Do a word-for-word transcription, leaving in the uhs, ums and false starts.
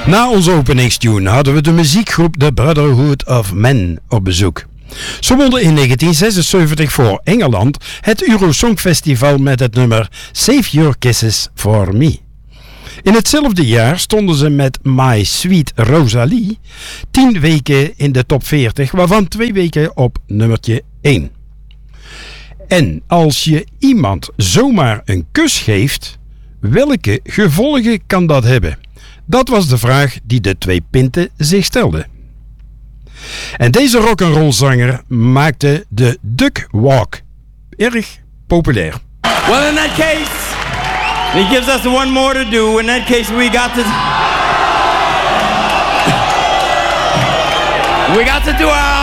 Na onze openingstune hadden we de muziekgroep The Brotherhood of Men op bezoek. Ze wonnen in negentien zesenzeventig voor Engeland het Eurosong Festival met het nummer Save Your Kisses for Me. In hetzelfde jaar stonden ze met My Sweet Rosalie tien weken in de top veertig, waarvan twee weken op nummertje één. En als je iemand zomaar een kus geeft, welke gevolgen kan dat hebben? Dat was de vraag die de twee Pinten zich stelden. En deze rock'n'roll zanger maakte de Duck Walk erg populair. Well, in that case, he gives us one more to do. In that case, we got to we got to do our